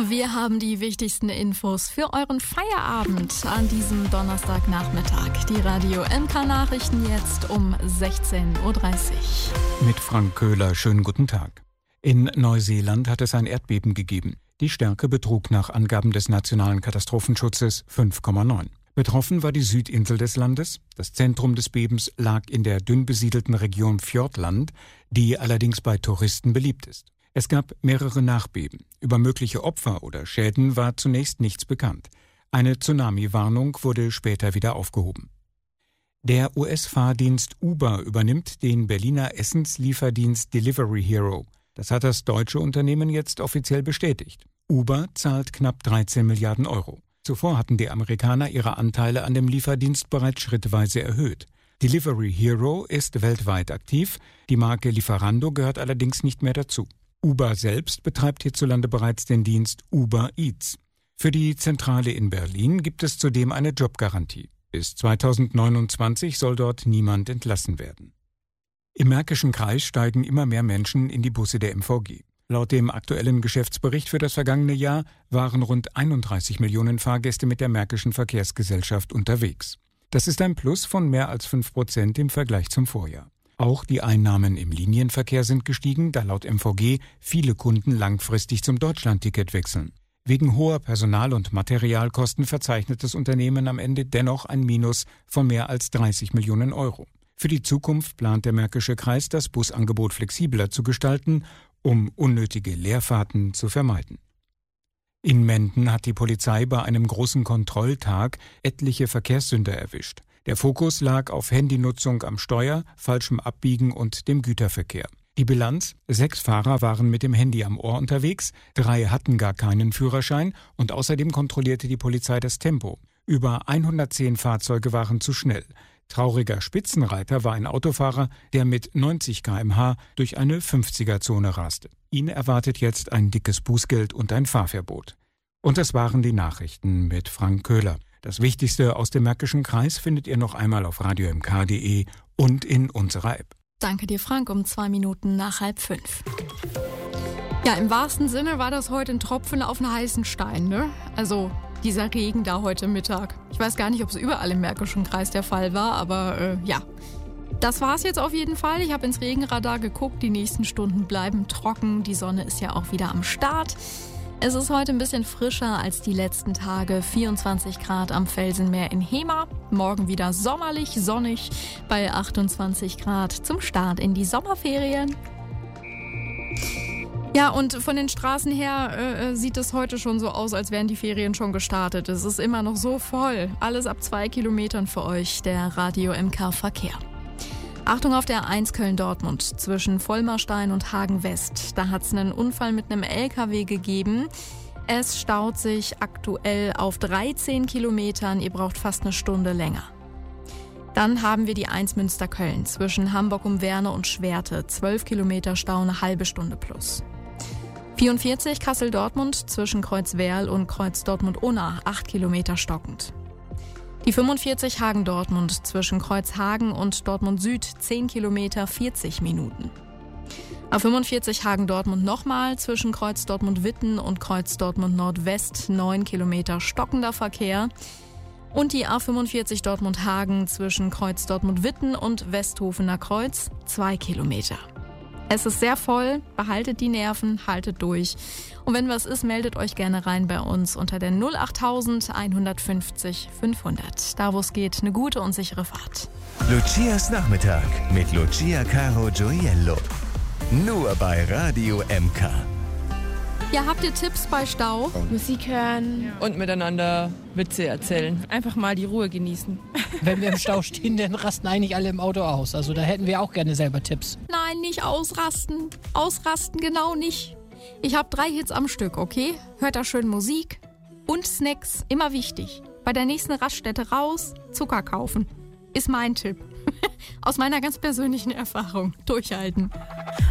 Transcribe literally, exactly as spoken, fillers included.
Wir haben die wichtigsten Infos für euren Feierabend an diesem Donnerstagnachmittag. Die Radio M K-Nachrichten jetzt um sechzehn Uhr dreißig. Mit Frank Köhler, schönen guten Tag. In Neuseeland hat es ein Erdbeben gegeben. Die Stärke betrug nach Angaben des Nationalen Katastrophenschutzes fünf Komma neun. Betroffen war die Südinsel des Landes. Das Zentrum des Bebens lag in der dünn besiedelten Region Fiordland, die allerdings bei Touristen beliebt ist. Es gab mehrere Nachbeben. Über mögliche Opfer oder Schäden war zunächst nichts bekannt. Eine Tsunami-Warnung wurde später wieder aufgehoben. Der U S-Fahrdienst Uber übernimmt den Berliner Essenslieferdienst Delivery Hero. Das hat das deutsche Unternehmen jetzt offiziell bestätigt. Uber zahlt knapp dreizehn Milliarden Euro. Zuvor hatten die Amerikaner ihre Anteile an dem Lieferdienst bereits schrittweise erhöht. Delivery Hero ist weltweit aktiv. Die Marke Lieferando gehört allerdings nicht mehr dazu. Uber selbst betreibt hierzulande bereits den Dienst Uber Eats. Für die Zentrale in Berlin gibt es zudem eine Jobgarantie. Bis zweitausendneunundzwanzig soll dort niemand entlassen werden. Im Märkischen Kreis steigen immer mehr Menschen in die Busse der M V G. Laut dem aktuellen Geschäftsbericht für das vergangene Jahr waren rund einunddreißig Millionen Fahrgäste mit der Märkischen Verkehrsgesellschaft unterwegs. Das ist ein Plus von mehr als fünf Prozent im Vergleich zum Vorjahr. Auch die Einnahmen im Linienverkehr sind gestiegen, da laut M V G viele Kunden langfristig zum Deutschlandticket wechseln. Wegen hoher Personal- und Materialkosten verzeichnet das Unternehmen am Ende dennoch ein Minus von mehr als dreißig Millionen Euro. Für die Zukunft plant der Märkische Kreis, das Busangebot flexibler zu gestalten, um unnötige Leerfahrten zu vermeiden. In Menden hat die Polizei bei einem großen Kontrolltag etliche Verkehrssünder erwischt. Der Fokus lag auf Handynutzung am Steuer, falschem Abbiegen und dem Güterverkehr. Die Bilanz: Sechs Fahrer waren mit dem Handy am Ohr unterwegs, drei hatten gar keinen Führerschein und außerdem kontrollierte die Polizei das Tempo. Über hundertzehn Fahrzeuge waren zu schnell. Trauriger Spitzenreiter war ein Autofahrer, der mit neunzig Kilometer pro Stunde durch eine fünfziger-Zone raste. Ihn erwartet jetzt ein dickes Bußgeld und ein Fahrverbot. Und das waren die Nachrichten mit Frank Köhler. Das Wichtigste aus dem Märkischen Kreis findet ihr noch einmal auf radio m k punkt d e und in unserer App. Danke dir, Frank, um zwei Minuten nach halb fünf. Ja, im wahrsten Sinne war das heute ein Tropfen auf einen heißen Stein, ne? Also dieser Regen da heute Mittag. Ich weiß gar nicht, ob es überall im Märkischen Kreis der Fall war, aber äh, ja. Das war's jetzt auf jeden Fall. Ich habe ins Regenradar geguckt. Die nächsten Stunden bleiben trocken. Die Sonne ist ja auch wieder am Start. Es ist heute ein bisschen frischer als die letzten Tage. vierundzwanzig Grad am Felsenmeer in Hema. Morgen wieder sommerlich, sonnig bei achtundzwanzig Grad zum Start in die Sommerferien. Ja, und von den Straßen her äh, sieht es heute schon so aus, als wären die Ferien schon gestartet. Es ist immer noch so voll. Alles ab zwei Kilometern für euch, der Radio M K Verkehr. Achtung auf der eins Köln-Dortmund zwischen Vollmerstein und Hagen-West. Da hat es einen Unfall mit einem L K W gegeben. Es staut sich aktuell auf dreizehn Kilometern. Ihr braucht fast eine Stunde länger. Dann haben wir die eins Münster-Köln zwischen Hamburg um Werne und Schwerte. zwölf Kilometer Stau, eine halbe Stunde plus. vierundvierzig Kassel-Dortmund zwischen Kreuzwerl und Kreuz-Dortmund-Unna. acht Kilometer stockend. Die fünfundvierzig Hagen-Dortmund zwischen Kreuzhagen und Dortmund Süd, zehn Kilometer, vierzig Minuten. A fünfundvierzig Hagen-Dortmund nochmal zwischen Kreuz Dortmund-Witten und Kreuz Dortmund-Nordwest, neun Kilometer stockender Verkehr. Und die A fünfundvierzig Dortmund-Hagen zwischen Kreuz Dortmund-Witten und Westhofener Kreuz, zwei Kilometer. Es ist sehr voll, behaltet die Nerven, haltet durch. Und wenn was ist, meldet euch gerne rein bei uns unter der null acht tausend einhundertfünfzig fünfhundert. Da wo es geht, eine gute und sichere Fahrt. Lucias Nachmittag mit Lucia Caro Gioiello. Nur bei Radio M K. Ja, habt ihr Tipps bei Stau? Musik hören. Und miteinander Witze erzählen. Einfach mal die Ruhe genießen. Wenn wir im Stau stehen, dann rasten eigentlich alle im Auto aus. Also da hätten wir auch gerne selber Tipps. Nein, nicht ausrasten. Ausrasten genau nicht. Ich habe drei Hits am Stück, okay? Hört da schön Musik und Snacks, immer wichtig. Bei der nächsten Raststätte raus, Zucker kaufen. Ist mein Tipp. Aus meiner ganz persönlichen Erfahrung. Durchhalten.